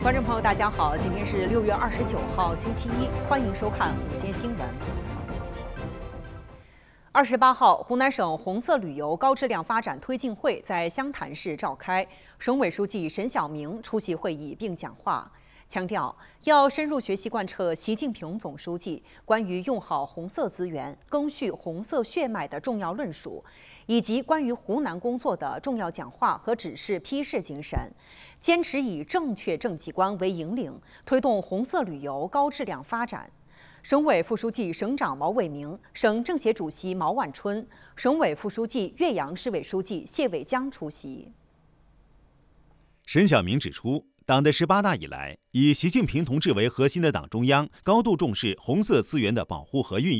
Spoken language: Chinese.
观众朋友，大家好，今天是6月29号，星期一，欢迎收看午间新闻。28号，湖南省红色旅游高质量发展推进会在湘潭市召开，省委书记沈晓明出席会议并讲话，强调要深入学习贯彻习近平总书记关于用好红色资源、赓续红色血脉的重要论述，以及关于湖南工作的重要讲话和指示批示精神，坚持以正确政绩观为引领，推动红色旅游高质量发展。省委副书记、省长毛伟明、省政协主席毛万春、省委副书记、岳阳市委书记谢伟江出席。 沈晓明指出，党的18大以来，以习近平同志为核心的党中央高度重视红色资源的保护和运用。